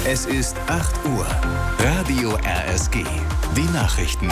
Es ist 8 Uhr. Radio RSG. Die Nachrichten.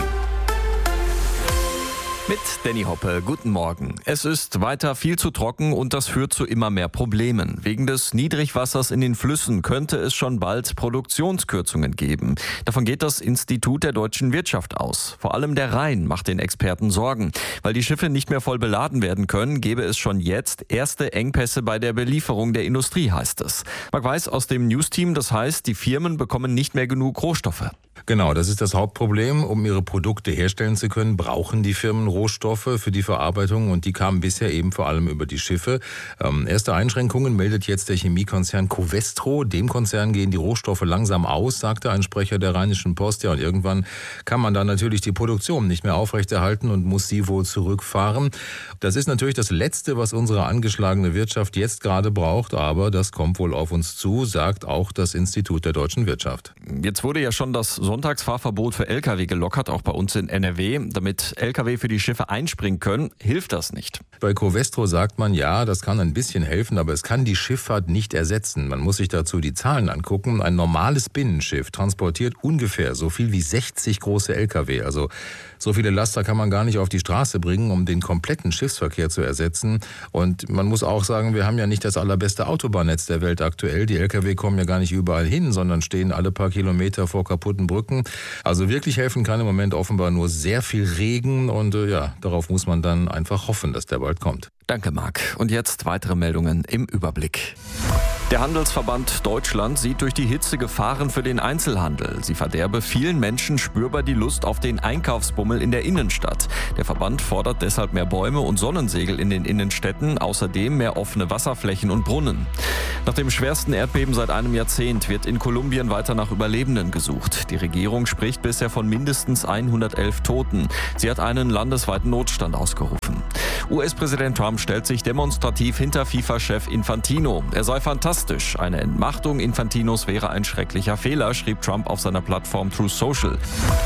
Mit Danny Hoppe, guten Morgen. Es ist weiter viel zu trocken und das führt zu immer mehr Problemen. Wegen des Niedrigwassers in den Flüssen könnte es schon bald Produktionskürzungen geben. Davon geht das Institut der deutschen Wirtschaft aus. Vor allem der Rhein macht den Experten Sorgen. Weil die Schiffe nicht mehr voll beladen werden können, gäbe es schon jetzt erste Engpässe bei der Belieferung der Industrie, heißt es. Marc Weiß aus dem News-Team, das heißt, die Firmen bekommen nicht mehr genug Rohstoffe. Genau, das ist das Hauptproblem. Um ihre Produkte herstellen zu können, brauchen die Firmen Rohstoffe für die Verarbeitung und die kamen bisher eben vor allem über die Schiffe. Erste Einschränkungen meldet jetzt der Chemiekonzern Covestro. Dem Konzern gehen die Rohstoffe langsam aus, sagte ein Sprecher der Rheinischen Post. Ja, und irgendwann kann man dann natürlich die Produktion nicht mehr aufrechterhalten und muss sie wohl zurückfahren. Das ist natürlich das Letzte, was unsere angeschlagene Wirtschaft jetzt gerade braucht, aber das kommt wohl auf uns zu, sagt auch das Institut der deutschen Wirtschaft. Jetzt wurde ja schon das Sonntagsfahrverbot für Lkw gelockert, auch bei uns in NRW. Damit Lkw für die Schiffe einspringen können, hilft das nicht. Bei Covestro sagt man, ja, das kann ein bisschen helfen, aber es kann die Schifffahrt nicht ersetzen. Man muss sich dazu die Zahlen angucken. Ein normales Binnenschiff transportiert ungefähr so viel wie 60 große Lkw. Also so viele Laster kann man gar nicht auf die Straße bringen, um den kompletten Schiffsverkehr zu ersetzen. Und man muss auch sagen, wir haben ja nicht das allerbeste Autobahnnetz der Welt aktuell. Die Lkw kommen ja gar nicht überall hin, sondern stehen alle paar Kilometer vor kaputten Brücken. Also wirklich helfen kann im Moment offenbar nur sehr viel Regen und darauf muss man dann einfach hoffen, dass der bald kommt. Danke, Marc. Und jetzt weitere Meldungen im Überblick. Der Handelsverband Deutschland sieht durch die Hitze Gefahren für den Einzelhandel. Sie verderbe vielen Menschen spürbar die Lust auf den Einkaufsbummel in der Innenstadt. Der Verband fordert deshalb mehr Bäume und Sonnensegel in den Innenstädten, außerdem mehr offene Wasserflächen und Brunnen. Nach dem schwersten Erdbeben seit einem Jahrzehnt wird in Kolumbien weiter nach Überlebenden gesucht. Die Regierung spricht bisher von mindestens 111 Toten. Sie hat einen landesweiten Notstand ausgerufen. US-Präsident Trump stellt sich demonstrativ hinter FIFA-Chef Infantino. Er sei fantastisch. Eine Entmachtung Infantinos wäre ein schrecklicher Fehler, schrieb Trump auf seiner Plattform Truth Social.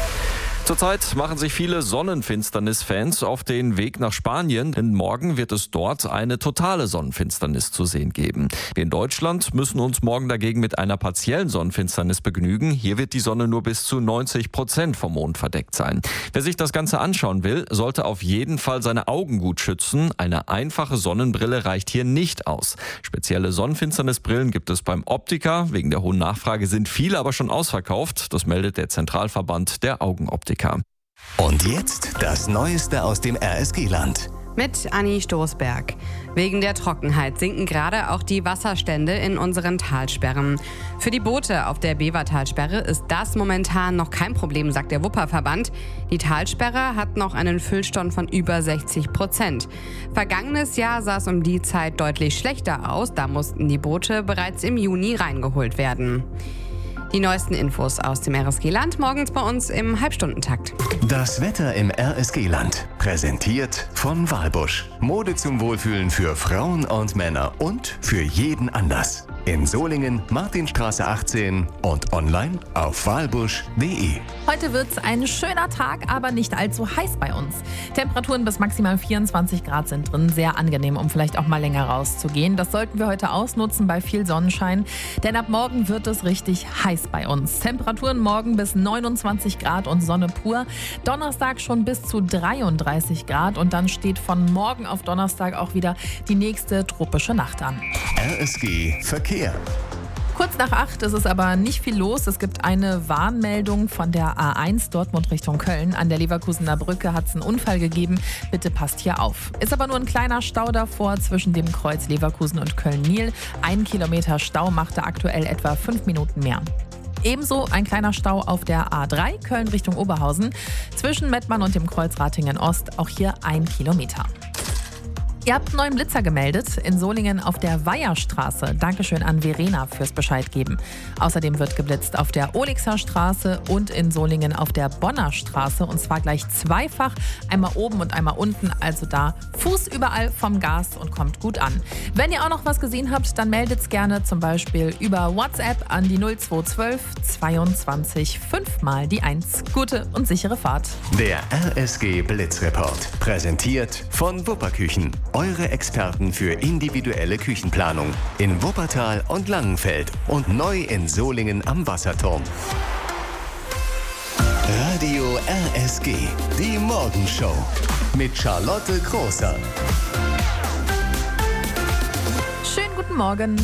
Zurzeit machen sich viele Sonnenfinsternis-Fans auf den Weg nach Spanien, denn morgen wird es dort eine totale Sonnenfinsternis zu sehen geben. Wir in Deutschland müssen uns morgen dagegen mit einer partiellen Sonnenfinsternis begnügen. Hier wird die Sonne nur bis zu 90% vom Mond verdeckt sein. Wer sich das Ganze anschauen will, sollte auf jeden Fall seine Augen gut schützen. Eine einfache Sonnenbrille reicht hier nicht aus. Spezielle Sonnenfinsternisbrillen gibt es beim Optiker. Wegen der hohen Nachfrage sind viele aber schon ausverkauft. Das meldet der Zentralverband der Augenoptiker. Und jetzt das Neueste aus dem RSG-Land. Mit Anni Stoßberg. Wegen der Trockenheit sinken gerade auch die Wasserstände in unseren Talsperren. Für die Boote auf der Bevertalsperre ist das momentan noch kein Problem, sagt der Wupperverband. Die Talsperre hat noch einen Füllstand von über 60%. Vergangenes Jahr sah es um die Zeit deutlich schlechter aus. Da mussten die Boote bereits im Juni reingeholt werden. Die neuesten Infos aus dem RSG-Land morgens bei uns im Halbstundentakt. Das Wetter im RSG-Land. Präsentiert von Walbusch. Mode zum Wohlfühlen für Frauen und Männer und für jeden Anlass. In Solingen, Martinstraße 18 und online auf walbusch.de. Heute wird's ein schöner Tag, aber nicht allzu heiß bei uns. Temperaturen bis maximal 24 Grad sind drin. Sehr angenehm, um vielleicht auch mal länger rauszugehen. Das sollten wir heute ausnutzen bei viel Sonnenschein. Denn ab morgen wird es richtig heiß bei uns. Temperaturen morgen bis 29 Grad und Sonne pur. Donnerstag schon bis zu 33 Grad. Und dann steht von morgen auf Donnerstag auch wieder die nächste tropische Nacht an. RSG Verkehr. Kurz nach 8 ist es aber nicht viel los. Es gibt eine Warnmeldung von der A1 Dortmund Richtung Köln. An der Leverkusener Brücke hat es einen Unfall gegeben. Bitte passt hier auf. Ist aber nur ein kleiner Stau davor zwischen dem Kreuz Leverkusen und Köln-Niel. 1 Kilometer Stau machte aktuell etwa 5 Minuten mehr. Ebenso ein kleiner Stau auf der A3 Köln Richtung Oberhausen. Zwischen Mettmann und dem Kreuz Ratingen Ost auch hier 1 Kilometer. Ihr habt einen neuen Blitzer gemeldet in Solingen auf der Weiherstraße. Dankeschön an Verena fürs Bescheid geben. Außerdem wird geblitzt auf der Olixer Straße und in Solingen auf der Bonner Straße. Und zwar gleich zweifach. Einmal oben und einmal unten. Also da Fuß überall vom Gas und kommt gut an. Wenn ihr auch noch was gesehen habt, dann meldet's gerne zum Beispiel über WhatsApp an die 0212 22 5 mal die 1. Gute und sichere Fahrt. Der RSG Blitzreport. Präsentiert von Wupperküchen. Eure Experten für individuelle Küchenplanung in Wuppertal und Langenfeld und neu in Solingen am Wasserturm. Radio RSG, die Morgenshow mit Charlotte Großer. Schönen guten Morgen.